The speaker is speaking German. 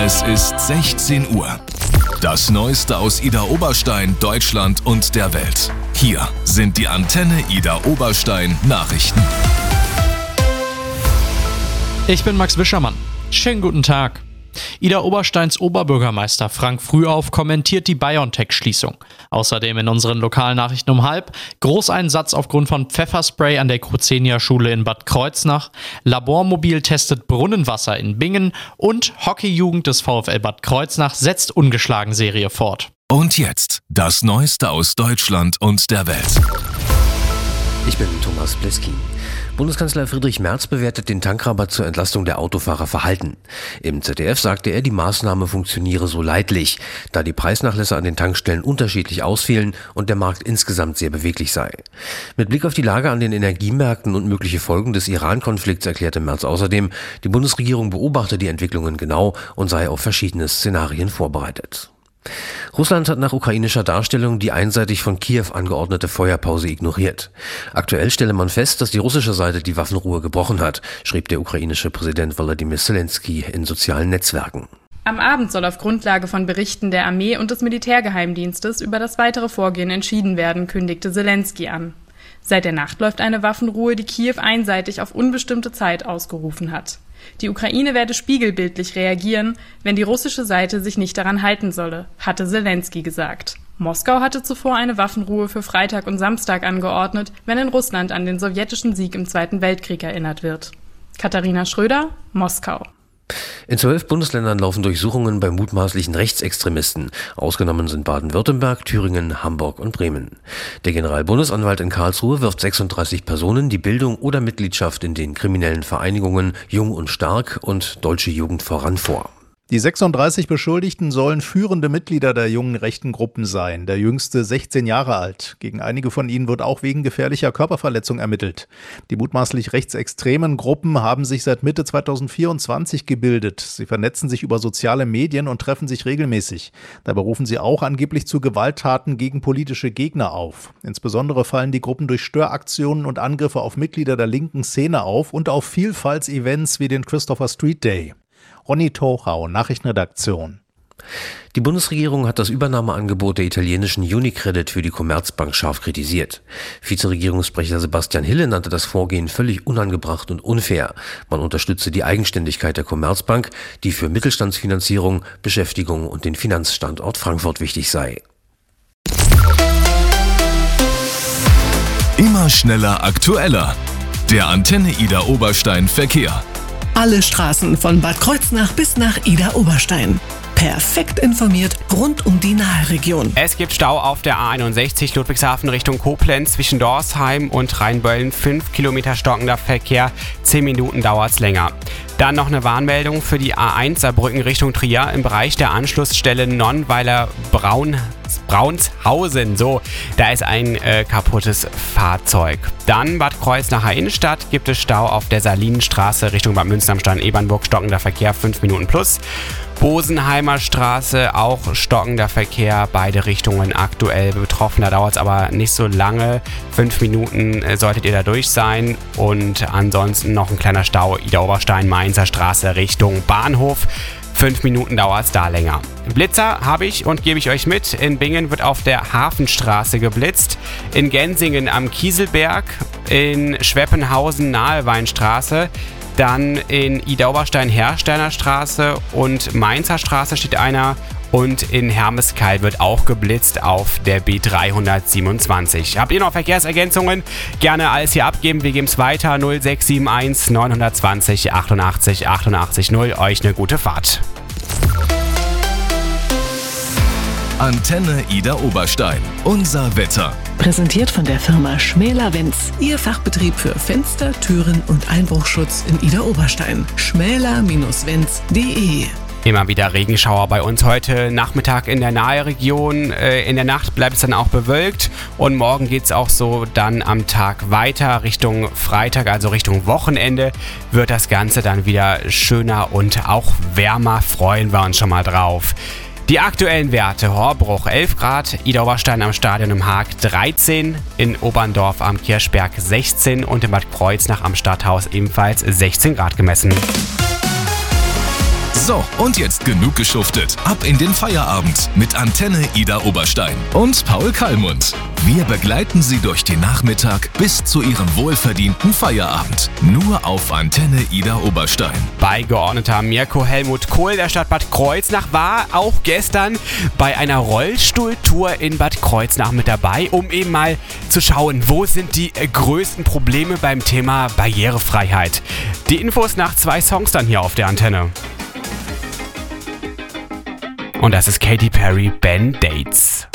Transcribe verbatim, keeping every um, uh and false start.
Es ist sechzehn Uhr. Das Neueste aus Idar Oberstein, Deutschland und der Welt. Hier sind die Antenne Idar Oberstein Nachrichten. Ich bin Max Wischermann. Schönen guten Tag. Idar Obersteins Oberbürgermeister Frank Frühauf kommentiert die BioNTech-Schließung. Außerdem in unseren lokalen Nachrichten um halb Großeinsatz aufgrund von Pfefferspray an der Kruzenia-Schule in Bad Kreuznach, Labormobil testet Brunnenwasser in Bingen und Hockeyjugend des VfL Bad Kreuznach setzt ungeschlagen Serie fort. Und jetzt das Neueste aus Deutschland und der Welt. Ich bin Thomas Pleski. Bundeskanzler Friedrich Merz bewertet den Tankrabatt zur Entlastung der Autofahrer verhalten. Im Z D F sagte er, die Maßnahme funktioniere so leidlich, da die Preisnachlässe an den Tankstellen unterschiedlich ausfielen und der Markt insgesamt sehr beweglich sei. Mit Blick auf die Lage an den Energiemärkten und mögliche Folgen des Iran-Konflikts erklärte Merz außerdem, die Bundesregierung beobachte die Entwicklungen genau und sei auf verschiedene Szenarien vorbereitet. Russland hat nach ukrainischer Darstellung die einseitig von Kiew angeordnete Feuerpause ignoriert. Aktuell stelle man fest, dass die russische Seite die Waffenruhe gebrochen hat, schrieb der ukrainische Präsident Volodymyr Zelensky in sozialen Netzwerken. Am Abend soll auf Grundlage von Berichten der Armee und des Militärgeheimdienstes über das weitere Vorgehen entschieden werden, kündigte Zelensky an. Seit der Nacht läuft eine Waffenruhe, die Kiew einseitig auf unbestimmte Zeit ausgerufen hat. Die Ukraine werde spiegelbildlich reagieren, wenn die russische Seite sich nicht daran halten solle, hatte Zelensky gesagt. Moskau hatte zuvor eine Waffenruhe für Freitag und Samstag angeordnet, wenn in Russland an den sowjetischen Sieg im Zweiten Weltkrieg erinnert wird. Katharina Schröder, Moskau. In zwölf Bundesländern laufen Durchsuchungen bei mutmaßlichen Rechtsextremisten. Ausgenommen sind Baden-Württemberg, Thüringen, Hamburg und Bremen. Der Generalbundesanwalt in Karlsruhe wirft sechsunddreißig Personen die Bildung oder Mitgliedschaft in den kriminellen Vereinigungen Jung und Stark und Deutsche Jugend voran vor. Die sechsunddreißig Beschuldigten sollen führende Mitglieder der jungen rechten Gruppen sein, der jüngste sechzehn Jahre alt. Gegen einige von ihnen wird auch wegen gefährlicher Körperverletzung ermittelt. Die mutmaßlich rechtsextremen Gruppen haben sich seit Mitte zweitausendvierundzwanzig gebildet. Sie vernetzen sich über soziale Medien und treffen sich regelmäßig. Dabei rufen sie auch angeblich zu Gewalttaten gegen politische Gegner auf. Insbesondere fallen die Gruppen durch Störaktionen und Angriffe auf Mitglieder der linken Szene auf und auf Vielfaltsevents wie den Christopher Street Day. Ronny Tochau, Nachrichtenredaktion. Die Bundesregierung hat das Übernahmeangebot der italienischen Unicredit für die Commerzbank scharf kritisiert. Vizeregierungssprecher Sebastian Hille nannte das Vorgehen völlig unangebracht und unfair. Man unterstütze die Eigenständigkeit der Commerzbank, die für Mittelstandsfinanzierung, Beschäftigung und den Finanzstandort Frankfurt wichtig sei. Immer schneller, aktueller. Der Antenne Idar Oberstein Verkehr. Alle Straßen von Bad Kreuznach bis nach Idar Oberstein. Perfekt informiert rund um die Nahregion. Es gibt Stau auf der A einundsechzig Ludwigshafen Richtung Koblenz zwischen Dorsheim und Rheinböllen. fünf Kilometer stockender Verkehr, zehn Minuten dauert's länger. Dann noch eine Warnmeldung für die A eins Saarbrücken Richtung Trier im Bereich der Anschlussstelle Nonnweiler Braun, Braunshausen. So, da ist ein äh, kaputtes Fahrzeug. Dann Bad Kreuznacher Innenstadt gibt es Stau auf der Salinenstraße Richtung Bad Münster am Stein-Ebernburg, stockender Verkehr fünf Minuten plus. Bosenheimer Straße, auch stockender Verkehr, beide Richtungen aktuell betroffen. Da dauert es aber nicht so lange. Fünf Minuten solltet ihr da durch sein. Und ansonsten noch ein kleiner Stau, Idar Oberstein, Mainzer Straße Richtung Bahnhof. Fünf Minuten dauert es da länger. Blitzer habe ich und gebe ich euch mit. In Bingen wird auf der Hafenstraße geblitzt. In Gensingen am Kieselberg. In Schweppenhausen nahe Weinstraße. Dann in Idar Oberstein Hersteiner Straße und Mainzer Straße steht einer. Und in Hermeskeil wird auch geblitzt auf der B dreihundertsiebenundzwanzig. Habt ihr noch Verkehrsergänzungen? Gerne alles hier abgeben. Wir geben es weiter. null sechs sieben eins neun zwei null achtundachtzig achtundachtzig null. Euch eine gute Fahrt. Antenne Idar Oberstein. Unser Wetter. Präsentiert von der Firma Schmäler-Wenz. Ihr Fachbetrieb für Fenster, Türen und Einbruchschutz in Idar Oberstein. schmäler Bindestrich wenz punkt de. Immer wieder Regenschauer bei uns heute Nachmittag in der Nahregion. In der Nacht bleibt es dann auch bewölkt und morgen geht es auch so dann am Tag weiter Richtung Freitag, also Richtung Wochenende, wird das Ganze dann wieder schöner und auch wärmer. Freuen wir uns schon mal drauf. Die aktuellen Werte: Horbruch elf Grad, Idar Oberstein am Stadion im Haag dreizehn, in Oberndorf am Kirchberg sechzehn und in Bad Kreuznach am Stadthaus ebenfalls sechzehn Grad gemessen. So, und jetzt genug geschuftet. Ab in den Feierabend mit Antenne Ida Oberstein und Paul Kallmund. Wir begleiten Sie durch den Nachmittag bis zu Ihrem wohlverdienten Feierabend. Nur auf Antenne Ida Oberstein. Beigeordneter Mirko Helmut Kohl der Stadt Bad Kreuznach war auch gestern bei einer Rollstuhltour in Bad Kreuznach mit dabei, um eben mal zu schauen, wo sind die größten Probleme beim Thema Barrierefreiheit. Die Infos nach zwei Songs dann hier auf der Antenne. Und das ist Katy Perry, Ben Dates.